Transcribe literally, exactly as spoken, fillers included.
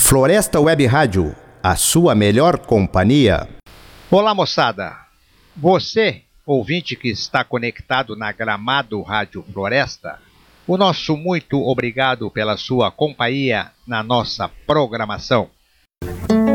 Floresta Web Rádio, a sua melhor companhia. Olá, moçada. Você, ouvinte que está conectado na Gramado Rádio Floresta, o nosso muito obrigado pela sua companhia na nossa programação.